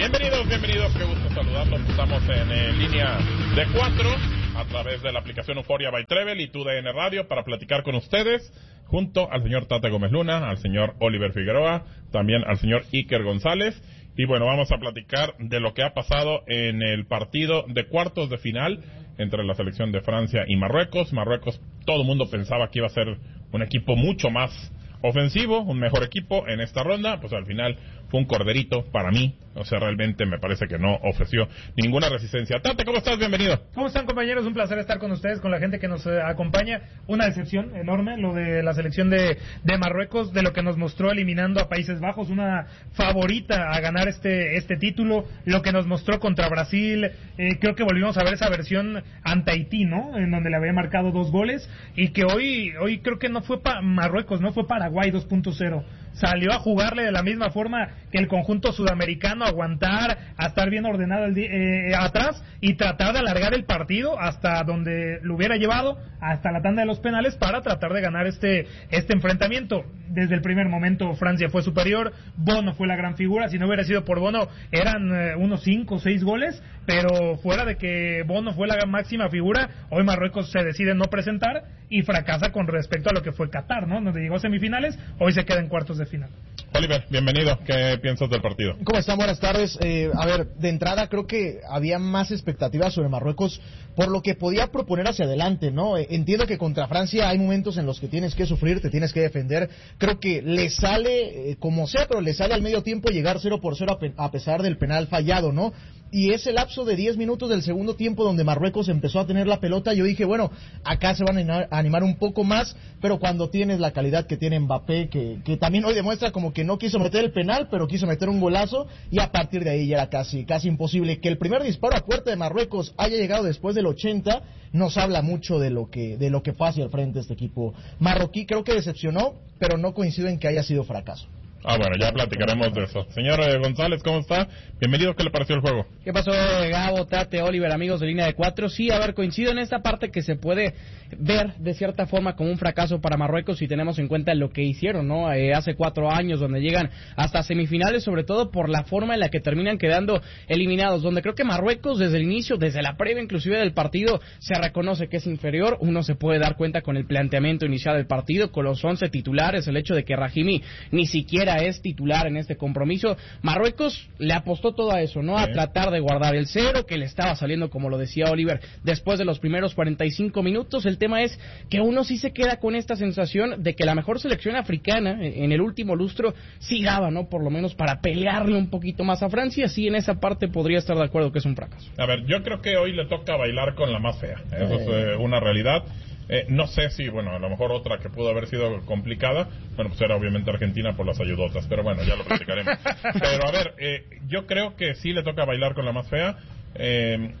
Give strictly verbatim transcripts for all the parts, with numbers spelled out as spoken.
Bienvenidos, bienvenidos, qué gusto saludarlos. Estamos en eh, línea de cuatro a través de la aplicación Euforia by Trevel y T U D N Radio para platicar con ustedes junto al señor Tate Gómez Luna, al señor Oliver Figueroa, también al señor Iker González. Y bueno, vamos a platicar de lo que ha pasado en el partido de cuartos de final entre la selección de Francia y Marruecos. Marruecos, todo el mundo pensaba que iba a ser un equipo mucho más ofensivo, un mejor equipo en esta ronda, pues al final fue un corderito para mí, o sea, realmente me parece que no ofreció ninguna resistencia. Tate, ¿cómo estás? Bienvenido. ¿Cómo están, compañeros? Un placer estar con ustedes, con la gente que nos eh, acompaña. Una decepción enorme lo de la selección de, de Marruecos, de lo que nos mostró eliminando a Países Bajos, una favorita a ganar este este título, lo que nos mostró contra Brasil, eh, creo que volvimos a ver esa versión ante Haití, ¿no? En donde le había marcado dos goles, y que hoy hoy creo que no fue para Marruecos, no fue Paraguay dos punto cero. Salió a jugarle de la misma forma que el conjunto sudamericano, a aguantar, a estar bien ordenado el, eh, atrás y tratar de alargar el partido hasta donde lo hubiera llevado, hasta la tanda de los penales, para tratar de ganar este este enfrentamiento. Desde el primer momento Francia fue superior, Bono fue la gran figura. Si no hubiera sido por Bono eran eh, unos cinco o seis goles, pero fuera de que Bono fue la máxima figura, hoy Marruecos se decide no presentar y fracasa con respecto a lo que fue Qatar, ¿no? Donde llegó a semifinales, hoy se queda en cuartos de final. Oliver, bienvenido. ¿Qué piensas del partido? ¿Cómo están? Buenas tardes. Eh, a ver, de entrada creo que había más expectativas sobre Marruecos por lo que podía proponer hacia adelante, ¿no? Eh, entiendo que contra Francia hay momentos en los que tienes que sufrir, te tienes que defender. Creo que le sale, eh, como sea, pero le sale al medio tiempo llegar cero por cero a, pe- a pesar del penal fallado, ¿no? Y ese lapso de diez minutos del segundo tiempo donde Marruecos empezó a tener la pelota, yo dije, bueno, acá se van a animar un poco más, pero cuando tienes la calidad que tiene Mbappé, que, que también hoy demuestra como que no quiso meter el penal, pero quiso meter un golazo, y a partir de ahí ya era casi, casi imposible. Que el primer disparo a puerta de Marruecos haya llegado después del ochenta, nos habla mucho de lo que, de lo que fue hacia el frente este equipo marroquí. Creo que decepcionó, pero no coincido en que haya sido fracaso. Ah, bueno, ya platicaremos de eso. Señor eh, González, ¿cómo está? Bienvenido, ¿qué le pareció el juego? ¿Qué pasó, Gabo, Tate, Oliver, amigos de Línea de Cuatro? Sí, a ver, coincido en esta parte que se puede ver de cierta forma como un fracaso para Marruecos si tenemos en cuenta lo que hicieron, ¿no? Eh, hace cuatro años, donde llegan hasta semifinales, sobre todo por la forma en la que terminan quedando eliminados, donde creo que Marruecos desde el inicio, desde la previa inclusive del partido, se reconoce que es inferior. Uno se puede dar cuenta con el planteamiento inicial del partido, con los once titulares, el hecho de que Rahimi ni siquiera es titular en este compromiso. Marruecos le apostó todo a eso, ¿no? A tratar de guardar el cero, que le estaba saliendo, como lo decía Oliver, después de los primeros cuarenta y cinco minutos. El tema es que uno sí se queda con esta sensación de que la mejor selección africana en el último lustro sí daba, ¿no? Por lo menos para pelearle un poquito más a Francia. Sí, en esa parte podría estar de acuerdo que es un fracaso. A ver, yo creo que hoy le toca bailar con la más fea. Eso es eh, una realidad. Eh, no sé si, bueno, a lo mejor otra que pudo haber sido complicada, bueno, pues era obviamente Argentina por las ayudotas, pero bueno, ya lo platicaremos. Pero a ver, eh, yo creo que sí le toca bailar con la más fea, eh,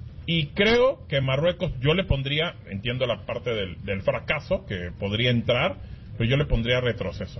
y creo que Marruecos, yo le pondría, entiendo la parte del, del fracaso, que podría entrar, pero yo le pondría retroceso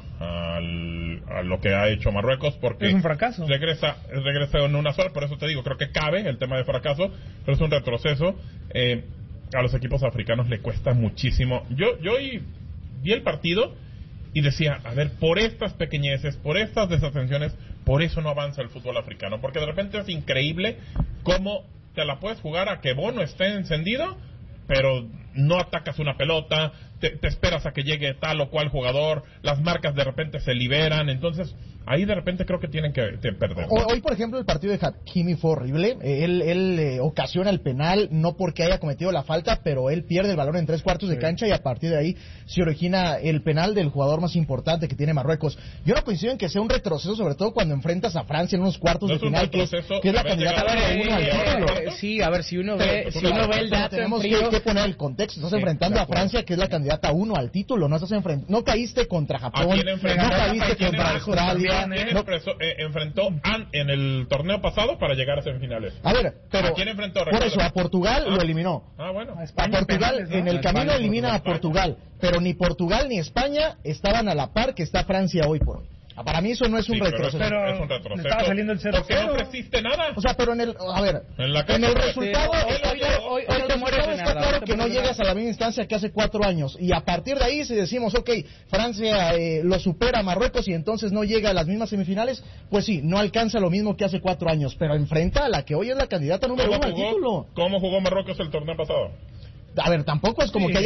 al, a lo que ha hecho Marruecos, porque es un fracaso. Regresa, regresa en una sola, por eso te digo, creo que cabe el tema de fracaso, pero es un retroceso. Eh, a los equipos africanos le cuesta muchísimo. Yo yo vi el partido y decía, a ver, por estas pequeñeces, por estas desatenciones, por eso no avanza el fútbol africano, porque de repente es increíble cómo te la puedes jugar a que Bono esté encendido, pero no atacas una pelota, te, te esperas a que llegue tal o cual jugador, las marcas de repente se liberan, entonces ahí de repente creo que tienen que, que perder. Hoy, hoy, por ejemplo, el partido de Hakimi fue horrible. Él, él eh, ocasiona el penal, no porque haya cometido la falta, pero él pierde el balón en tres cuartos de cancha, y a partir de ahí se origina el penal del jugador más importante que tiene Marruecos. Yo no coincido en que sea un retroceso, sobre todo cuando enfrentas a Francia en unos cuartos no de final, que es, que es la candidata número uno al título. Sí, a ver, si uno ve, si uno ve el dato, tenemos que, que poner el contexto. Estás sí, enfrentando a Francia, que es la candidata uno al título. No estás enfrent... no caíste contra Japón, no caíste contra Australia. ¿Quién no... eh, enfrentó an, en el torneo pasado para llegar a semifinales? A ver, pero ¿a quién enfrentó? Por eso, a Portugal ah. lo eliminó. Ah, bueno. A, España, a Portugal, penales, ¿no? En el camino España, elimina Portugal, a Portugal, pero ni Portugal ni España estaban a la par que está Francia hoy por hoy. Para mí eso no es un Sí, pero retroceso. Pero es un retroceso. le estaba saliendo el cero Porque no cero. ofreciste nada. O sea, pero en el, a ver, En la en el cancha, resultado, sí, hoy, hoy- hoy- hoy- en el hoy te mueres resultado de está nada, claro hoy te que no mueres de llegas a nada. la misma instancia que hace cuatro años. Y a partir de ahí, si decimos, ok, Francia eh, lo supera a Marruecos y entonces no llega a las mismas semifinales, pues sí, no alcanza lo mismo que hace cuatro años, pero enfrenta a la que hoy es la candidata número ¿Cómo uno al título. jugó, ¿Cómo jugó Marruecos el torneo pasado? A ver, tampoco es como Sí. que haya